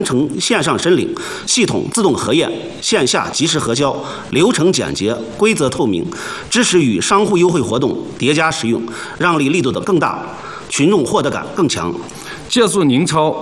成线上申领，系统自动核验，线下及时核销，流程简洁，规则透明，支持与商户优惠活动叠加使用，让利力度的更大，群众获得感更强。 借助宁超